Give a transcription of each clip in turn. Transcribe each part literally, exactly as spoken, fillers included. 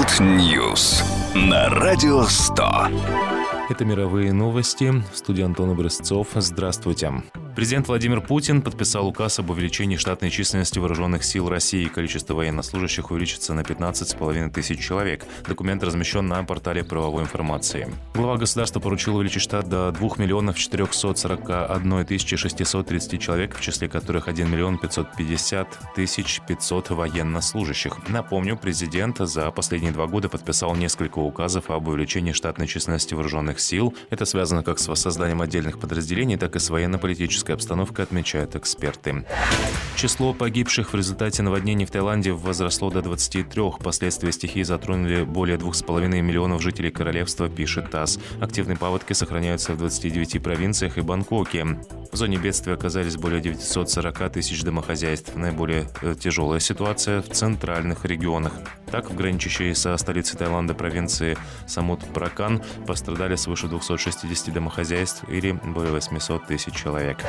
World News на Радио сто. Это мировые новости. В студии Антон Образцов. Здравствуйте. Президент Владимир Путин подписал указ об увеличении штатной численности вооруженных сил России. Количество военнослужащих увеличится на пятнадцать с половиной тысяч человек. Документ размещен на портале правовой информации. Глава государства поручил увеличить штат до двух миллионов четырехсот сорока одной тысячи шестисот тридцати человек, в числе которых один миллион пятьсот пятьдесят тысяч пятьсот военнослужащих. Напомню, президент за последние два года подписал несколько указов об увеличении штатной численности вооруженных сил. Это связано как с воссозданием отдельных подразделений, так и с военно-политической обстановкой, отмечают эксперты. Число погибших в результате наводнений в Таиланде возросло до двадцати трёх. Последствия стихии затронули более двух с половиной миллионов жителей королевства, пишет ТАСС. Активные паводки сохраняются в двадцати девяти провинциях и Бангкоке. В зоне бедствия оказались более девятисот сорока тысяч домохозяйств. Наиболее тяжелая ситуация в центральных регионах. Так, в граничащей со столицей Таиланда провинции Самут-Пракан пострадали свыше двухсот шестидесяти домохозяйств или более восьмисот тысяч человек.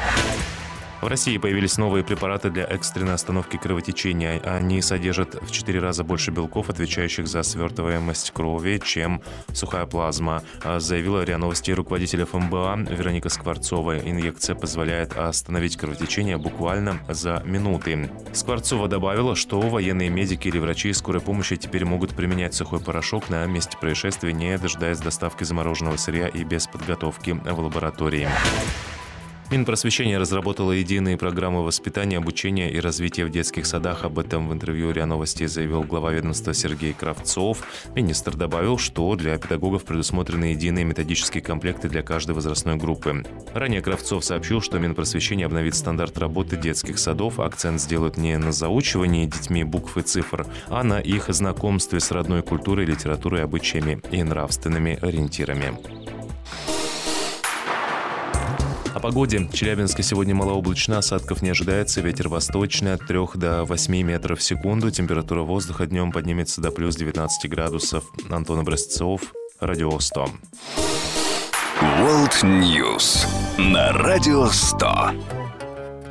В России появились новые препараты для экстренной остановки кровотечения. Они содержат в четыре раза больше белков, отвечающих за свертываемость крови, чем сухая плазма, заявила РИА Новости руководитель эф эм бэ а Вероника Скворцова. Инъекция позволяет остановить кровотечение буквально за минуты. Скворцова добавила, что военные медики или врачи скорой помощи теперь могут применять сухой порошок на месте происшествия, не дожидаясь доставки замороженного сырья и без подготовки в лаборатории. Минпросвещение разработало единые программы воспитания, обучения и развития в детских садах. Об этом в интервью РИА Новости заявил глава ведомства Сергей Кравцов. Министр добавил, что для педагогов предусмотрены единые методические комплекты для каждой возрастной группы. Ранее Кравцов сообщил, что Минпросвещение обновит стандарт работы детских садов. Акцент сделают не на заучивании детьми букв и цифр, а на их знакомстве с родной культурой, литературой, обычаями и нравственными ориентирами. О погоде. В Челябинске сегодня малооблачно, осадков не ожидается. Ветер восточный от трёх до восьми метров в секунду. Температура воздуха днем поднимется до плюс девятнадцати градусов. Антон Образцов, Радио сто. World News на Радио сто.